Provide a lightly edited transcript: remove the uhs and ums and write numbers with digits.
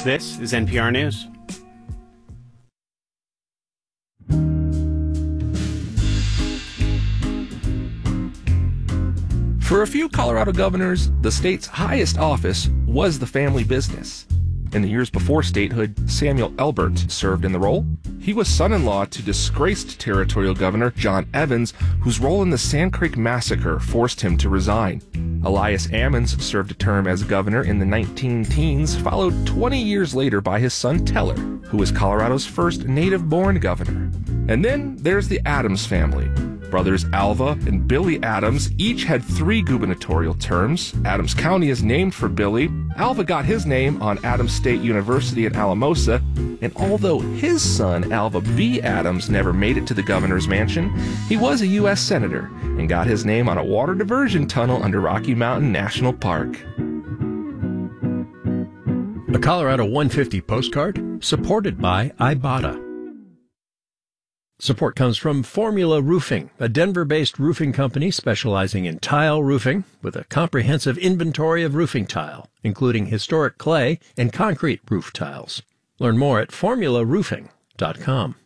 This is NPR News. For a few Colorado governors, the state's highest office was the family business. In the years before statehood, Samuel Elbert served in the role. He was son-in-law to disgraced territorial governor John Evans, whose role in the Sand Creek Massacre forced him to resign. Elias Ammons served a term as governor in the 19-teens, followed 20 years later by his son Teller, who was Colorado's first native-born governor. And then there's the Adams family. Brothers Alva and Billy Adams each had 3 gubernatorial terms. Adams County is named for Billy. Alva got his name on Adams State University in Alamosa, and although his son, Alva B. Adams, never made it to the governor's mansion, he was a U.S. Senator and got his name on a water diversion tunnel under Rocky Mountain National Park. A Colorado 150 postcard supported by Ibotta. Support comes from Formula Roofing, a Denver-based roofing company specializing in tile roofing with a comprehensive inventory of roofing tile, including historic clay and concrete roof tiles. Learn more at formularoofing.com.